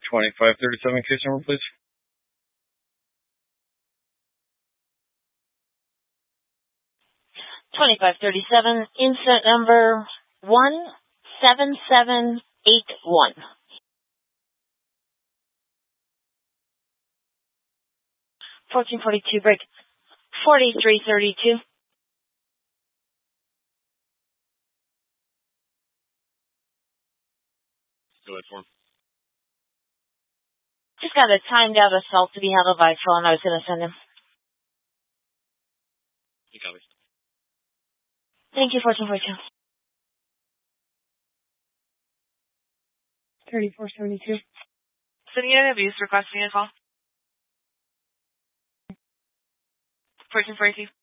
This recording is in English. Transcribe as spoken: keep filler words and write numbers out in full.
twenty-five thirty-seven case number, please. twenty-five thirty-seven, incident number one seven seven eight one. fourteen forty-two, break forty-three thirty-two. Go ahead for him. Just got a timed out assault to be handled by phone. I was going to send him. You got me. Thank you, fourteen forty-two. thirty-four seventy-two. Sending an abuse requesting a call. fourteen forty-two.